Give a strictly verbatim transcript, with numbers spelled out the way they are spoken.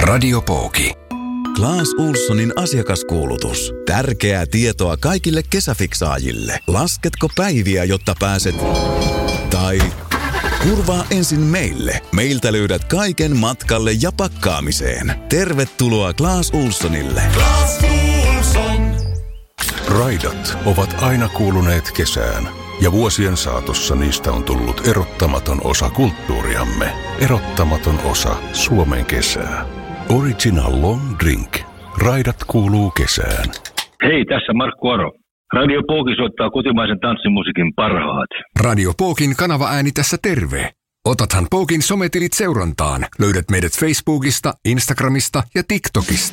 Radio Pooki. Claes Ohlsonin asiakaskuulutus. Tärkeää tietoa kaikille kesäfiksaajille. Lasketko päiviä, jotta pääset... Tai... Kurvaa ensin meille. Meiltä löydät kaiken matkalle ja pakkaamiseen. Tervetuloa Claes Ohlsonille. Claes Ohlson. Raidat ovat aina kuuluneet kesään, ja vuosien saatossa niistä on tullut erottamaton osa kulttuuriamme. Erottamaton osa Suomen kesää. Original Long Drink. Raidat kuuluu kesään. Hei, tässä Markku Aro. Radio Pooki soittaa kotimaisen tanssimusiikin parhaat. Radio Pookin kanavaääni tässä terve. Otathan Pookin sometilit seurantaan. Löydät meidät Facebookista, Instagramista ja TikTokista.